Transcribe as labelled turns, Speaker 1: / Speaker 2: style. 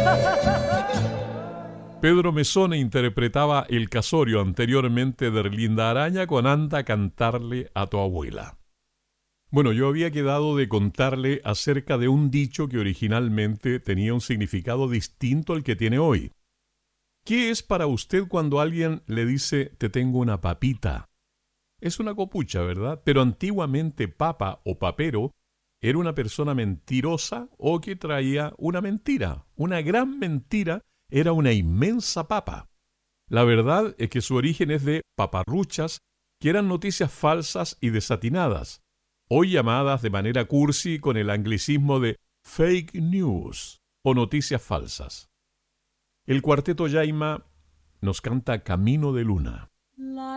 Speaker 1: Pedro Mesone interpretaba El Casorio anteriormente de Erlinda Araña con Anda a cantarle a tu abuela. Bueno, yo había quedado de contarle acerca de un dicho que originalmente tenía un significado distinto al que tiene hoy. ¿Qué es para usted cuando alguien le dice te tengo una papita? Es una copucha, ¿verdad? Pero antiguamente papa o papero era una persona mentirosa o que traía una mentira. Una gran mentira era una inmensa papa. La verdad es que su origen es de paparruchas, que eran noticias falsas y desatinadas, hoy llamadas de manera cursi con el anglicismo de fake news o noticias falsas. El cuarteto Yaima nos canta Camino de Luna.